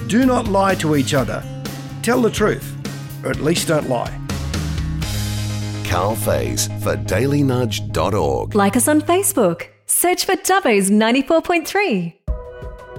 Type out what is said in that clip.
Do not lie to each other. Tell the truth, or at least don't lie. Carl Faze for dailynudge.org. Like us on Facebook. Search for Dubbo's 94.3.